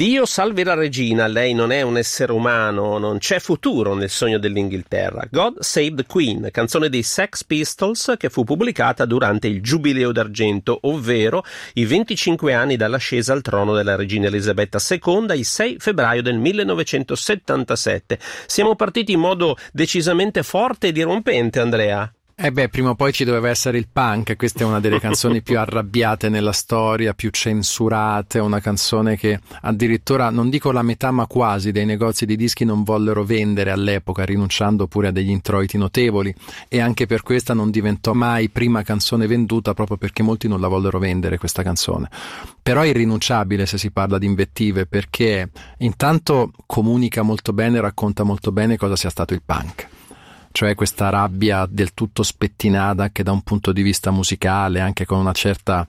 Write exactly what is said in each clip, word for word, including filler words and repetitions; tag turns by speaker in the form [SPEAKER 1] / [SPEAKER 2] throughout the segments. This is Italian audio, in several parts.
[SPEAKER 1] Dio salvi la regina, lei non è un essere umano, non c'è futuro nel sogno dell'Inghilterra. God Save the Queen, canzone dei Sex Pistols che fu pubblicata durante il Giubileo d'Argento, ovvero i venticinque anni dall'ascesa al trono della regina Elisabetta seconda, il sei febbraio del millenovecentosettantasette. Siamo partiti in modo decisamente forte e dirompente, Andrea.
[SPEAKER 2] Eh beh, prima o poi ci doveva essere il punk, questa è una delle canzoni più arrabbiate nella storia, più censurate, una canzone che addirittura, non dico la metà ma quasi, dei negozi di dischi non vollero vendere all'epoca, rinunciando pure a degli introiti notevoli, e anche per questa non diventò mai prima canzone venduta, proprio perché molti non la vollero vendere questa canzone. Però è irrinunciabile se si parla di invettive, perché intanto comunica molto bene, racconta molto bene cosa sia stato il punk. Cioè questa rabbia del tutto spettinata anche da un punto di vista musicale, anche con una certa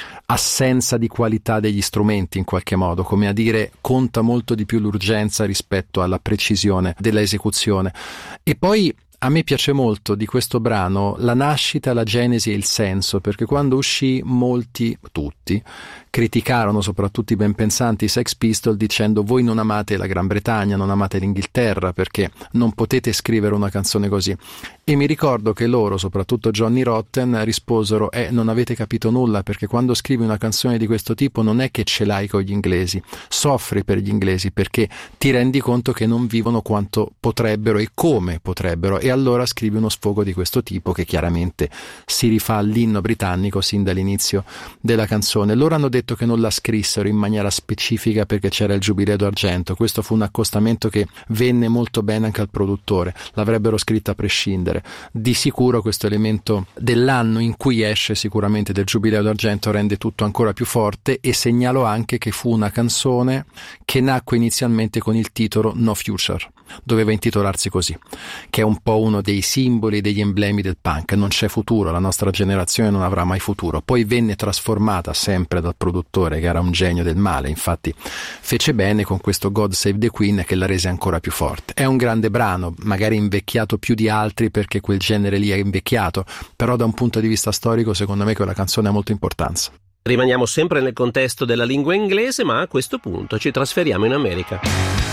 [SPEAKER 2] assenza di qualità degli strumenti in qualche modo, come a dire conta molto di più l'urgenza rispetto alla precisione della esecuzione. E poi a me piace molto di questo brano la nascita, la genesi e il senso, perché quando uscì molti, tutti, criticarono, soprattutto i ben pensanti, i Sex Pistols, dicendo: voi non amate la Gran Bretagna, non amate l'Inghilterra, perché non potete scrivere una canzone così. E mi ricordo che loro, soprattutto Johnny Rotten, risposero: eh, non avete capito nulla, perché quando scrivi una canzone di questo tipo non è che ce l'hai con gli inglesi, soffri per gli inglesi, perché ti rendi conto che non vivono quanto potrebbero e come potrebbero, e allora scrivi uno sfogo di questo tipo che chiaramente si rifà all'inno britannico sin dall'inizio della canzone. Loro hanno detto che non la scrissero in maniera specifica perché c'era il Giubileo d'Argento, questo fu un accostamento che venne molto bene anche al produttore, l'avrebbero scritta a prescindere. Di sicuro questo elemento dell'anno in cui esce sicuramente del Giubileo d'Argento rende tutto ancora più forte, e segnalo anche che fu una canzone che nacque inizialmente con il titolo No Future, doveva intitolarsi così, che è un po' uno dei simboli, degli emblemi del punk. Non c'è futuro, la nostra generazione non avrà mai futuro. Poi venne trasformata sempre dal produttore, che era un genio del male, infatti fece bene con questo God Save the Queen che la rese ancora più forte. È un grande brano, magari invecchiato più di altri perché quel genere lì è invecchiato, però da un punto di vista storico secondo me quella canzone ha molta importanza.
[SPEAKER 1] Rimaniamo sempre nel contesto della lingua inglese, ma a questo punto ci trasferiamo in America.